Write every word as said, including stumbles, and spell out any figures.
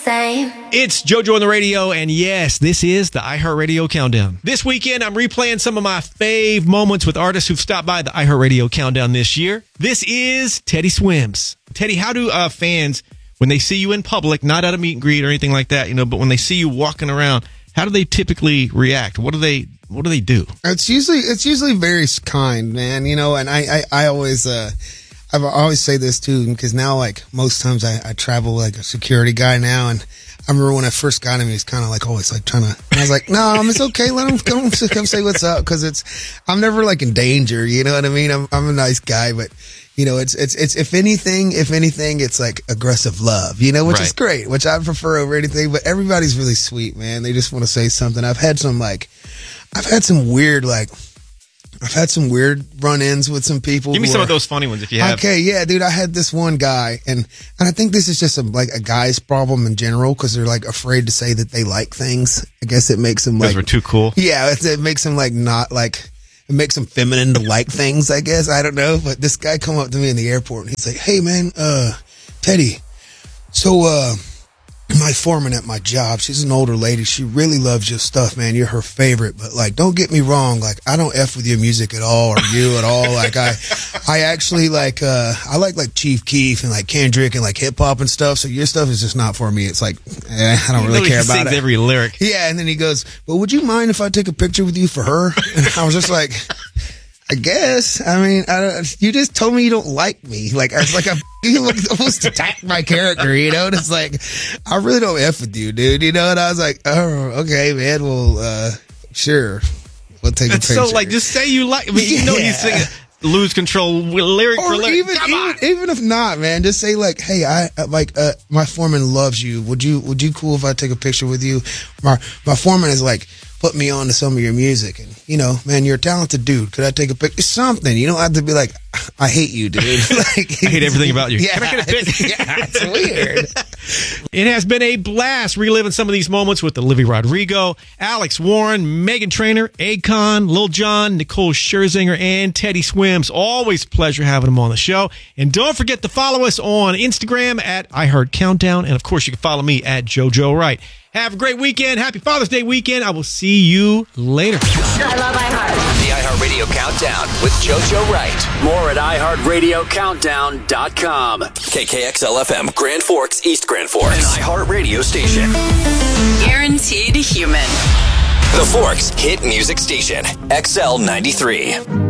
same. It's JoJo on the radio, and yes, this is the iHeartRadio Countdown. This weekend, I'm replaying some of my fave moments with artists who've stopped by the iHeartRadio Countdown this year. This is Teddy Swims. Teddy, how do uh, fans, when they see you in public, not at a meet and greet or anything like that, you know, but when they see you walking around, how do they typically react? What do they What do they do? It's usually it's usually very kind, man. You know, and I I, I always uh. I always say this too, because now, like, most times I, I travel like a security guy now, and I remember when I first got him, he was kind of like always like trying to, I was like, no, it's okay, let him come, come say what's up, because it's, I'm never like in danger, you know what I mean? I'm, I'm a nice guy, but, you know, it's, it's, it's, if anything, if anything, it's like aggressive love, you know, which Right. is great, which I prefer over anything, but everybody's really sweet, man. They just want to say something. I've had some, like, I've had some weird, like, I've had some weird run-ins with some people. Give me who some are, of those funny ones if you have. Okay, yeah, dude, I had this one guy, and and I think this is just a, like a guy's problem in general, because they're like afraid to say that they like things. I guess it makes them like, Because we're too cool. yeah, it, it makes them like not like, it makes them feminine to like things, I guess. I don't know, but this guy come up to me in the airport, and he's like, hey, man, uh, Teddy, so, uh, my foreman at my job, she's an older lady. She really loves your stuff, man. You're her favorite. But, like, don't get me wrong. Like, I don't F with your music at all or you at all. Like, I I actually, like, uh, I like, like, Chief Keef and, like, Kendrick and, like, hip-hop and stuff. So your stuff is just not for me. It's like, eh, I don't He really literally care about sings it. every lyric. Yeah, and then he goes, well, would you mind if I take a picture with you for her? And I was just like, I guess. I mean, I don't, you just told me you don't like me. Like, I was like, I, you almost attacked my character, you know? And it's like, I really don't F with you, dude, you know? And I was like, oh, okay, man, well, uh, sure. We'll take It's a picture. so, like, just say you like, I mean, you know Yeah. you sing it, lose control lyric Or for lyric. even, Come even, on. even if not, man, just say like, hey, I, uh, like, uh, my foreman loves you. Would you, would you cool if I take a picture with you? My, my foreman is like, put me on to some of your music, and you know, man, you're a talented dude. Could I take a picture? Something. You don't have to be like, I hate you, dude. Like, I hate everything about you. Yeah, Can I get a pic? yeah, it's weird. It has been a blast reliving some of these moments with Olivia Rodrigo, Alex Warren, Megan Trainor, Akon, Lil Jon, Nicole Scherzinger, and Teddy Swims. Always a pleasure having them on the show. And don't forget to follow us on Instagram at iHeartCountdown. And of course, you can follow me at JoJo Wright. Have a great weekend. Happy Father's Day weekend. I will see you later. I love iHeart. The iHeartRadio Countdown with JoJo Wright. More at i heart radio countdown dot com. K K X L F M, Grand Forks, East Grand Forks. An iHeart radio station. Guaranteed human. The Forks Hit Music Station, X L ninety-three.